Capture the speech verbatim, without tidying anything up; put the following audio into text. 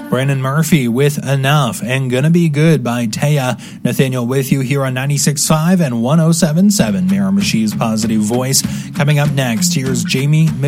Brandon Murphy with Enough and Gonna Be Good by Taya. Nathaniel with you here on ninety-six point five and one oh seven point seven Miramachi's Positive Voice. Coming up next, here's Jamie Mc